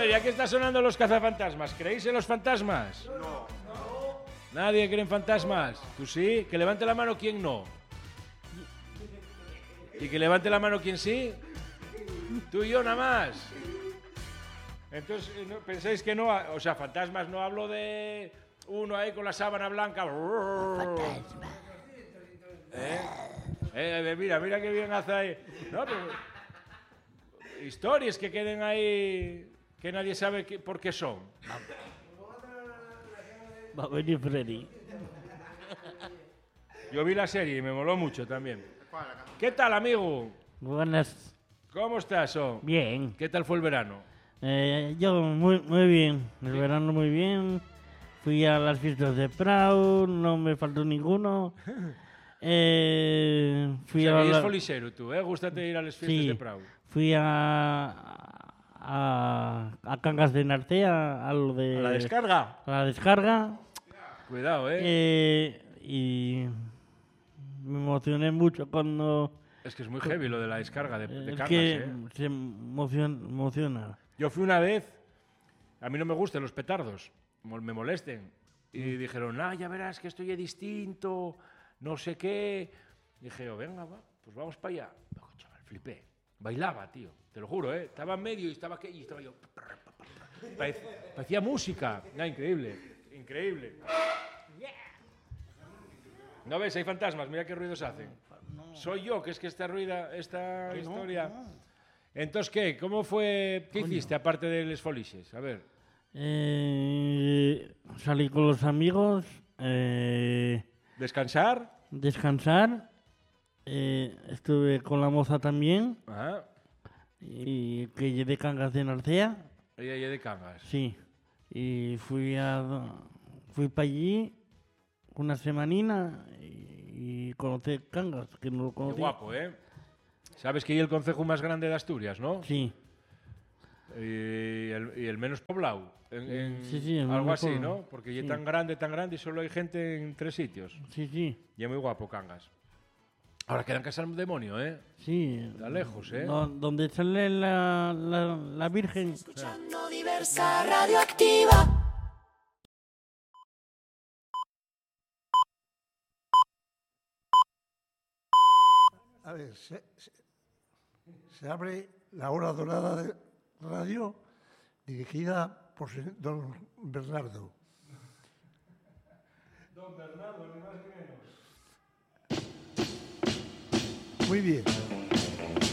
ya que está sonando los cazafantasmas, ¿creéis en los fantasmas? No. ¿Nadie cree en fantasmas? ¿Tú sí? Que levante la mano quien no. ¿Y que levante la mano quien sí? Tú y yo nada más. Entonces, ¿pensáis que no? O sea, fantasmas, no hablo de uno ahí con la sábana blanca. Fantasma. Mira qué bien hace ahí. No, pero historias que queden ahí que nadie sabe por qué son. Va a venir Freddy. Yo vi la serie y me moló mucho también. ¿Qué tal, amigo? Buenas. ¿Cómo estás? Bien. ¿Qué tal fue el verano? Yo muy bien. El verano muy bien. Fui a las fiestas de Prau, no me faltó ninguno. Fui O sea, a que la... eres folixero tú, ¿eh? Gústate ir a las fiestas de Prau. Fui a Cangas de Narcea, a lo de... ¿A la descarga? A la descarga. Cuidado, y me emocioné mucho cuando... Es que es muy heavy lo de la descarga de Cangas, que se emociona. Yo fui una vez, a mí no me gustan los petardos, me molesten. Y dijeron, ya verás que esto ya es distinto, no sé qué. Dije, venga, va, pues vamos para allá. Ojo, chaval, flipé. Bailaba, tío, te lo juro, ¿eh? Estaba en medio y estaba yo... Parecía música. Increíble, increíble. ¿No ves? Hay fantasmas, mira qué ruidos hacen. No. Soy yo, que es que esta historia... No. Entonces, ¿qué? ¿Cómo fue? ¿Qué hiciste aparte de los folixes? A ver. Salí con los amigos. ¿Descansar? Descansar. Estuve con la moza también. Ajá. Y que llegué de Cangas de Narcea. Ella llegué de Cangas. Sí. Y fui para allí una semanina y conocí Cangas, que no lo conocí. Qué guapo, ¿eh? Sabes que hay el concejo más grande de Asturias, ¿no? Sí. Y el menos poblado. Sí, algo así, ¿no? Porque es tan grande y solo hay gente en 3 sitios. Sí. Y es muy guapo Cangas. Ahora quedan casas al demonio, ¿eh? Sí. Está lejos, ¿eh? Donde sale la Virgen. Escuchando Diversa Radioactiva. A ver, se abre la hora dorada de radio dirigida por don Bernardo. Don Bernardo, ni más ni menos. Muy bien.